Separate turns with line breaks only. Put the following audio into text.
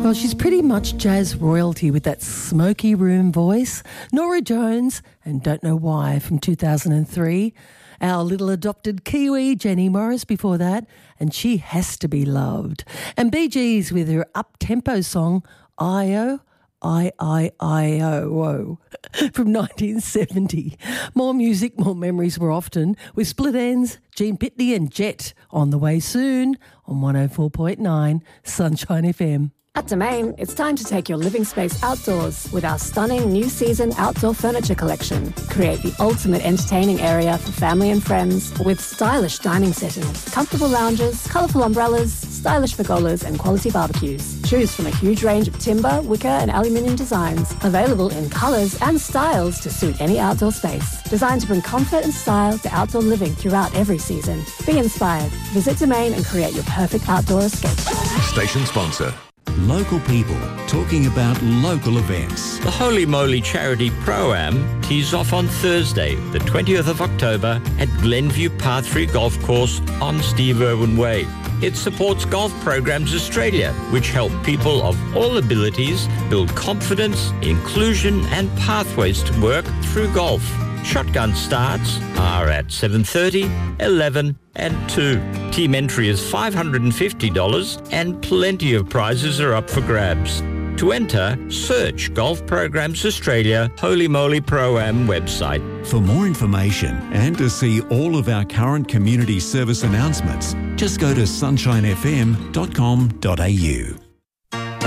Well, she's pretty much jazz royalty with that smoky room voice. Norah Jones and Don't Know Why from 2003. Our little adopted Kiwi, Jenny Morris, before that, and She Has to Be Loved. And Bee Gees with her up-tempo song, I-O, I-I-I-O, from 1970. More music, more memories more often, with Split Ends, Gene Pitney and Jet on the way soon on 104.9 Sunshine FM.
At Domain, it's time to take your living space outdoors with our stunning new season outdoor furniture collection. Create the ultimate entertaining area for family and friends with stylish dining settings, comfortable lounges, colourful umbrellas, stylish pergolas and quality barbecues. Choose from a huge range of timber, wicker and aluminium designs, available in colours and styles to suit any outdoor space. Designed to bring comfort and style to outdoor living throughout every season. Be inspired. Visit Domain and create your perfect outdoor escape.
Station sponsor.
Local people talking about local events.
The Holy Moly Charity Pro-Am tees off on Thursday, the 20th of October at Glenview Par 3 Golf Course on Steve Irwin Way. It supports Golf Programs Australia, which help people of all abilities build confidence, inclusion and pathways to work through golf. Shotgun starts are at 7:30, 11 and 2. Team entry is $550 and plenty of prizes are up for grabs. To enter, search Golf Programs Australia Holy Moly Pro-Am website.
For more information and to see all of our current community service announcements, just go to sunshinefm.com.au.